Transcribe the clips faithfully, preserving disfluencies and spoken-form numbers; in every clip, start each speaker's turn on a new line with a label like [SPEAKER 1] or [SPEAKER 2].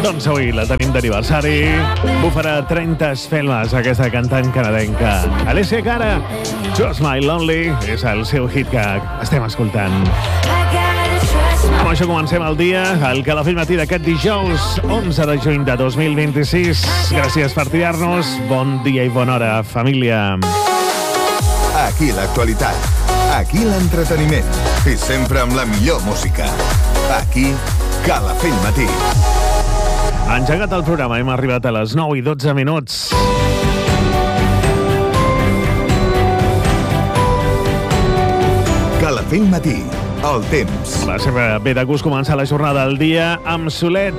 [SPEAKER 1] Doncs avui la tenim d'aniversari. Bufarà trenta espelmes aquesta cantant canadenca. Alessia Cara, Just My Lonely, és el seu hit que estem escoltant. Amb això comencem el dia, el Calafell Matí d'aquest dijous, onze de juny de dos mil vint-i-sis. Gràcies per triar-nos. Bon dia i bona hora, família.
[SPEAKER 2] Aquí l'actualitat, aquí l'entreteniment i sempre amb la millor música. Aquí, Calafell Matí.
[SPEAKER 1] Ha engegat el programa, hem arribat a les nou i dotze minuts.
[SPEAKER 2] Calafell Matí, el temps.
[SPEAKER 1] La seva ve de gust començar la jornada del dia amb solet,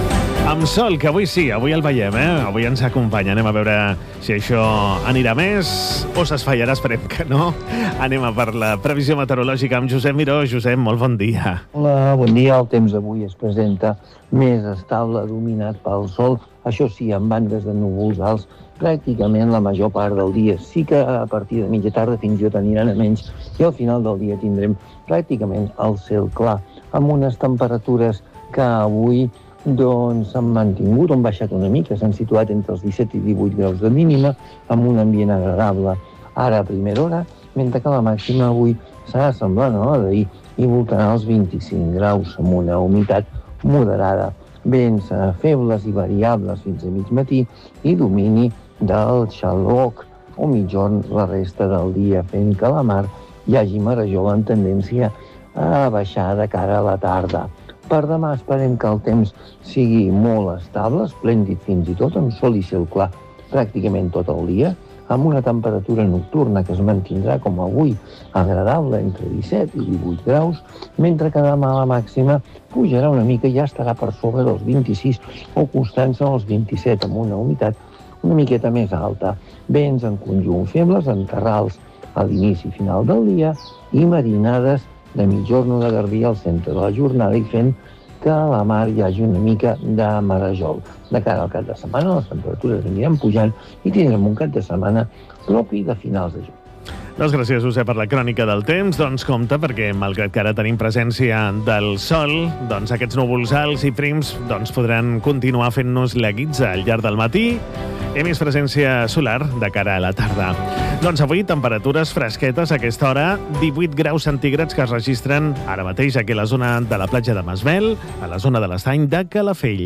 [SPEAKER 1] amb sol, que avui sí, avui el veiem, eh? Avui ens acompanya. Anem a veure si això anirà més o s'esfallarà, esperem que no. Anem a per la previsió meteorològica amb Josep Miró. Josep, molt bon dia.
[SPEAKER 3] Hola, bon dia. El temps avui es presenta més estable, dominat pel sol. Això sí, amb bandes de núvols alts pràcticament la major part del dia. Sí que a partir de mitja tarda fins i tot aniran a menys i al final del dia tindrem pràcticament el cel clar, amb unes temperatures que avui doncs s'han mantingut, han baixat una mica, s'han situat entre els disset i divuit graus de mínima, amb un ambient agradable ara a primera hora, mentre que la màxima avui serà semblant a la d'ahir i voltarà els vint-i-cinc graus, amb una humitat moderada, vents febles i variables fins a mig matí i domini del xaloc o mitjorn la resta del dia, fent que la mar hi hagi marejol en tendència a baixar de cara a la tarda. Per demà esperem que el temps sigui molt estable, esplèndid fins i tot, amb sol i cel clar pràcticament tot el dia, amb una temperatura nocturna que es mantindrà com avui agradable entre disset i divuit graus, mentre que demà la màxima pujarà una mica i ja estarà per sobre dels vint-i-sis o costant-se als vint-i-set, amb una humitat una miqueta més alta. Vents en conjunt febles, en terrals a l'inici i final del dia i marinades de mitjorn o de garbí al centre de la jornada i fent que a la mar hi hagi una mica de marejol. De cara al cap de setmana les temperatures aniran pujant i tindrem un cap de setmana propi de finals de juny.
[SPEAKER 1] Doncs gràcies, Josep, per la crònica del temps. Doncs compte, perquè malgrat que ara tenim presència del sol, doncs aquests núvols alts i prims doncs podran continuar fent-nos la guitza al llarg del matí i més presència solar de cara a la tarda. Doncs avui temperatures fresquetes a aquesta hora, divuit graus centígrads que es registren ara mateix aquí a la zona de la platja de Masvel, a la zona de l'estany de Calafell.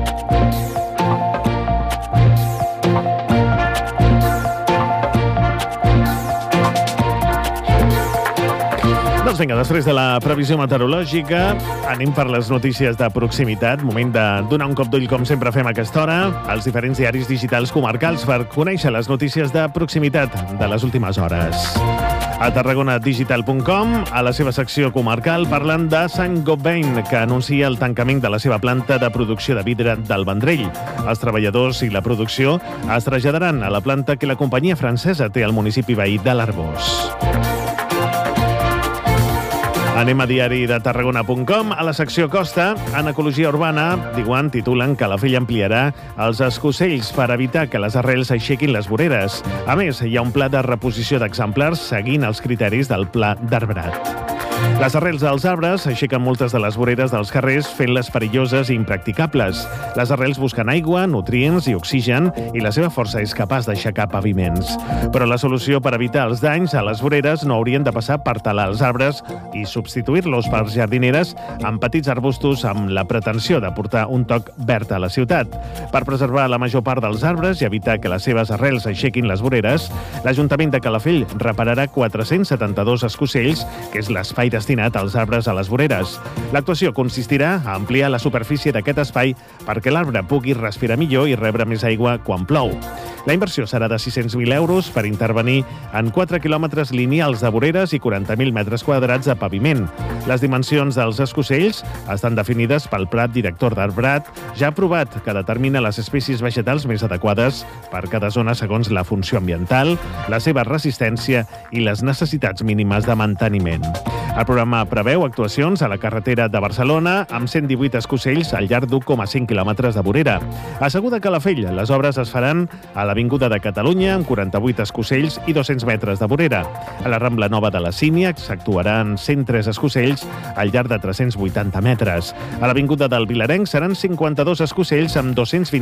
[SPEAKER 1] Doncs vinga, després de la previsió meteorològica, anem per les notícies de proximitat. Moment de donar un cop d'ull, com sempre fem a aquesta hora, als diferents diaris digitals comarcals per conèixer les notícies de proximitat de les últimes hores. A tarragona digital punt com, a la seva secció comarcal, parlen de Saint-Gobain, que anuncia el tancament de la seva planta de producció de vidre del Vendrell. Els treballadors i la producció es traslladaran a la planta que la companyia francesa té al municipi veí de l'Arboç. Anem a diari de tarragona punt com. A la secció Costa, en Ecologia Urbana, diuen, titulen que Calafell ampliarà els escocells per evitar que les arrels aixequin les voreres. A més, hi ha un pla de reposició d'exemplars seguint els criteris del Pla d'Arbrat. Les arrels dels arbres aixequen moltes de les voreres dels carrers, fent-les perilloses i impracticables. Les arrels busquen aigua, nutrients i oxigen, i la seva força és capaç d'aixecar paviments. Però la solució per evitar els danys a les voreres no haurien de passar per talar els arbres i substituir-los per jardineres amb petits arbustos amb la pretensió de portar un toc verd a la ciutat. Per preservar la major part dels arbres i evitar que les seves arrels aixequin les voreres, l'Ajuntament de Calafell repararà quatre-cents setanta-dos escocells, que és l'espai destinat als arbres a les voreres. L'actuació consistirà a ampliar la superfície d'aquest espai perquè l'arbre pugui respirar millor i rebre més aigua quan plou. La inversió serà de sis-cents mil euros per intervenir en quatre quilòmetres lineals de voreres i quaranta mil metres quadrats de paviment. Les dimensions dels escocells estan definides pel Pla Director d'Arbrat, ja aprovat, que determina les espècies vegetals més adequades per cada zona segons la funció ambiental, la seva resistència i les necessitats mínimes de manteniment. El programa preveu actuacions a la carretera de Barcelona amb cent divuit escocells al llarg d'un coma cinc quilòmetres de vorera. A Segur de Calafell, les obres es faran a l'Avinguda de Catalunya amb quaranta-vuit escocells i dos-cents metres de vorera. A la Rambla Nova de la Sínia s'actuaran cent tres escocells al llarg de tres-cents vuitanta metres. A l'Avinguda del Vilarenc seran cinquanta-dos escocells amb dos-cents vint